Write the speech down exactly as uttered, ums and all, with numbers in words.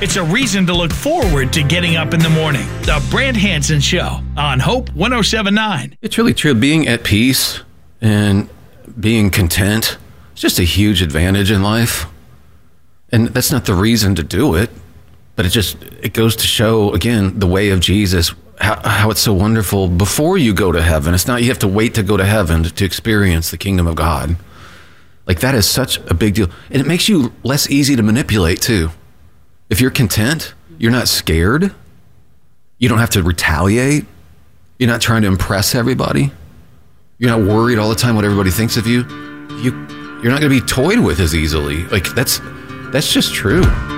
It's a reason to look forward to getting up in the morning. The Brant Hansen Show on Hope one oh seven point nine. It's really true. Being at peace and being content is just a huge advantage in life. And that's not the reason to do it, but it just, it goes to show, again, the way of Jesus, how, how it's so wonderful before you go to heaven. It's not you have to wait to go to heaven to, to experience the kingdom of God. Like, that is such a big deal. And it makes you less easy to manipulate, too. If you're content, you're not scared. You don't have to retaliate. You're not trying to impress everybody. You're not worried all the time what everybody thinks of you. You, you're not going to be toyed with as easily. Like, that's that's just true.